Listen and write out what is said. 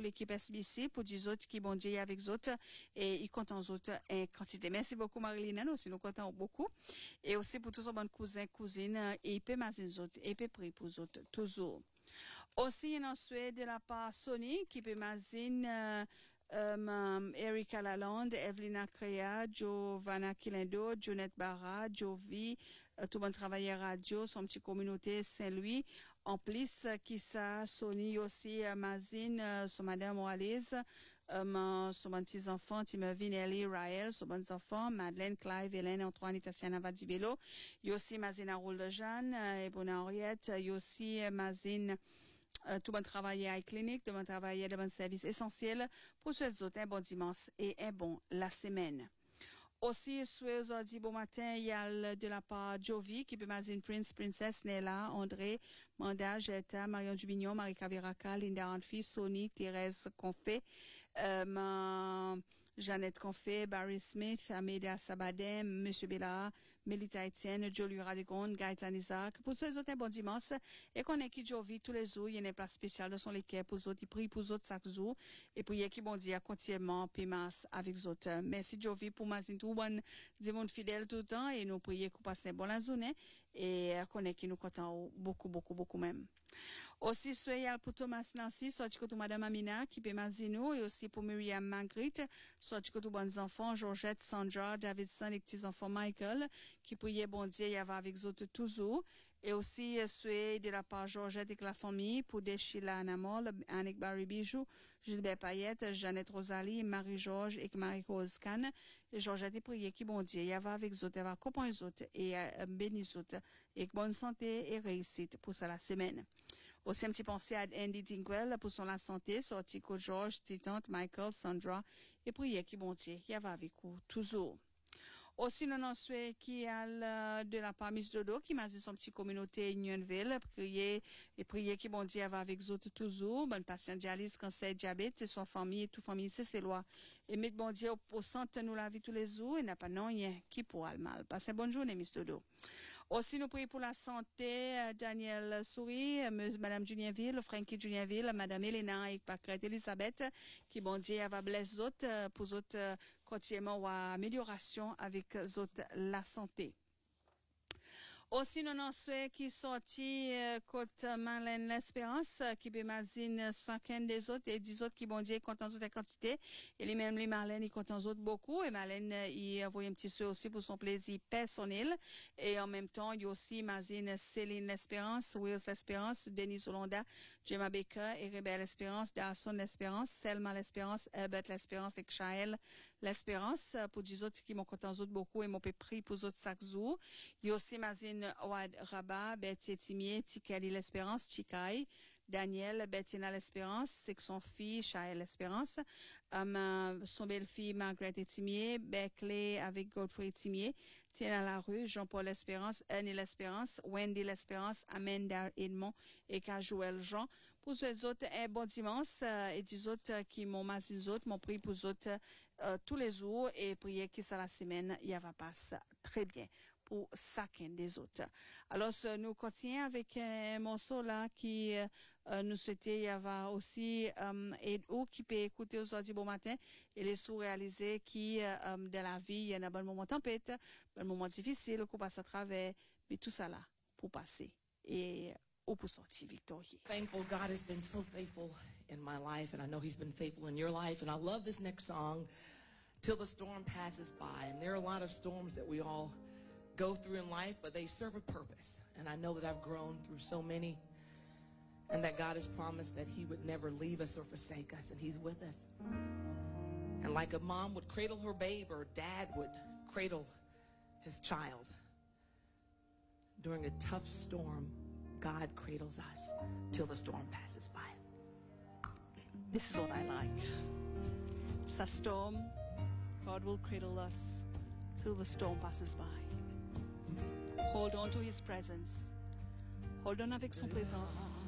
l'équipe SBC, pour des autres qui bon Dieu avec autres, et ils comptent en autres en quantité. Merci beaucoup, Marilyn, aussi, nous comptons beaucoup. Et aussi pour tous nos bons cousins, cousines, et peu mazin autres, et peu prix pour autres, toujours. Aussi, il y a un souhait de la part Sony, qui peut mazin, Erika Lalande, Evelina Crea, Giovanna Quilendo, Jonette Barra, Jovi, tout bon travailleur radio, son petit communauté Saint-Louis. En plus, qui ça, Sony aussi, Mazine, son madame Morales, son bon petits enfants, Timothy, Nelly, Raël, son bons enfants, Madeleine, Clive, Hélène, Antoine, Tatiana Vadibello. Il y a aussi Mazine Harold de Jeanne, et Bonne Henriette. Il y a aussi Mazine, tout bon travail à clinique, tout bon travail de bon service essentiel. Pour ceux autres, un bon dimanche et un bon la semaine. Aussi, aujourd'hui, bon matin, il y a de la part Jovi, qui peut mazine Prince, Princess, Nella, André, Manda, Jetta, Marion Dubignon, Marika Viraca, Linda Anfi, Sony, Thérèse Confé, Jeannette Confé, Barry Smith, Amélia Sabadem, Monsieur Bella, Mélita Etienne, Jolie Radegonde, Gaëtan Isaac. Pour ceux autres, un bon dimanche. Et qu'on est qui Jovi tous les jours, il y a une place spéciale dans son équipe pour autres, il prie pour autres chaque jour. Et pour y qui bon dire continuellement, pimas avec autres. Merci Jovi pour mazine tout bon, des monde fidèle tout le temps et nous prions qu'on passe une bonne journée et qu'on est qui nous comptons beaucoup même. Aussi, soyez pour Thomas Nancy, sorti que tout Madame Amina, qui peut mazino, et aussi pour Myriam Magritte, sorti que tout bons enfants, Georgette, Sandra, Davidson, les petits enfants Michael, qui priaient bon Dieu, y avait avec autres toujours. Et aussi, soyez de la part Georgette et la famille, pour Deschila Anamol, Annick Barry Bijou, Gilbert Payette, Jeannette Rosalie, Marie-Georges et Marie-Rose Kahn. Et Georgette et priait qui bon Dieu, y avait avec autres, y avait copains autres, et bénis autres, et bonne santé et réussite pour ça la semaine. Aussi un petit pensée à Andy Dingwell pour son la santé, sorti que George, Titante, Michael, Sandra, et prière qui bon Dieu, y avait avec vous toujours. Aussi, nous avons souhaité qui a de la part Miss Dodo, qui m'a dit son petit communauté Unionville, prier et prier qui bon Dieu avait avec vous autres toujours, bonne patient dialyse, cancer, diabète, et son famille, toute famille, c'est lois. Et mettre bon Dieu au centre nous la vie tous les jours, et n'a pas non rien qui pourra le mal. Passez bonne journée, Miss Dodo. Aussi, nous prions pour la santé, Daniel Souris, Madame Junienville, Frankie Junienville, Madame Elena et Pacrette Elisabeth, qui bon Dieu va blesser autres, pour autres, continuellement ou amélioration avec autres la santé. Aussi, nous avons souhaité qui sorti côte Marlène l'Espérance, qui peut mazine 50 des autres et 10 autres qui bon Dieu comptent en autres quantité. Et les mêmes les Marlène, ils comptent en autres beaucoup. Et Marlène, il a envoyé un petit souhait aussi pour son plaisir personnel. Et en même temps, il y a aussi mazine Céline l'Espérance, Wills l'Espérance, Denise Olanda, Gemma Baker et Rebelle l'Espérance, Darson l'Espérance, Selma l'Espérance, Herbert l'Espérance et Chael l'Espérance. Pour 10 autres qui m'ont compté en autres beaucoup et m'ont pris pour autres chaque jour. Il y a aussi mazine Ouad Rabat, Betty Timier, Tikali l'Espérance, Tikai, Daniel, Bettina l'Espérance, c'est que son fille, Chaël l'Espérance, son belle-fille, Margaret Timier, Beckley avec Godfrey Timier, Tina Larue, Jean-Paul l'Espérance, Annie l'Espérance, Wendy l'Espérance, Amanda Edmond et Joël Jean. Pour ceux autres, un bon dimanche, et des autres qui m'ont massé les autres, m'ont pris pour les autres, tous les jours et prier que ça la semaine, il va passer très bien pour chacun des autres. Alors, nous continuons avec un morceau là qui nous souhaitait y avoir aussi Edo qui peut écouter aujourd'hui bon matin et les sous-réalisés qui de la vie, il y a un bon moment tempête, un moment difficile qu'on passe à travers, mais tout ça là pour passer et ou pour sortir victorieux. Thankful God has been so faithful in my life, and I know He's been faithful in your life. And I love this next song, Till the Storm Passes By. And there are a lot of storms that we all go through in life, but they serve a purpose. And I know that I've grown through so many, and that God has promised that He would never leave us or forsake us, and He's with us. And like a mom would cradle her babe, or dad would cradle his child, during a tough storm, God cradles us till the storm passes by. This is what I like. It's a storm. God will cradle us till the storm passes by. Hold on to His presence. Hold on avec son présence.